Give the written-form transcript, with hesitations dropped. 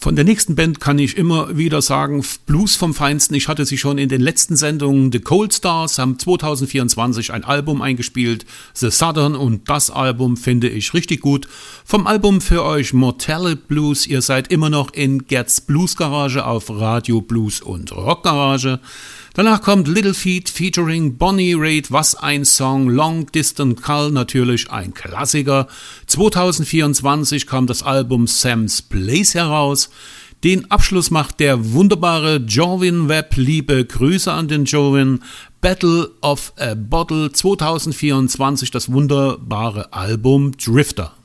Von der nächsten Band kann ich immer wieder sagen, Blues vom Feinsten. Ich hatte sie schon in den letzten Sendungen. The Cold Stars haben 2024 ein Album eingespielt, The Southern, und das Album finde ich richtig gut. Vom Album für euch Mortality Blues. Ihr seid immer noch in Gerds Blues Garage auf Radio Blues und Rock Garage. Danach kommt Little Feat featuring Bonnie Raitt, was ein Song, Long Distant Call, natürlich ein Klassiker. 2024 kam das Album Sam's Place heraus. Den Abschluss macht der wunderbare Jovin Webb, liebe Grüße an den Jovin. Battle of a Bottle 2024, das wunderbare Album Drifter.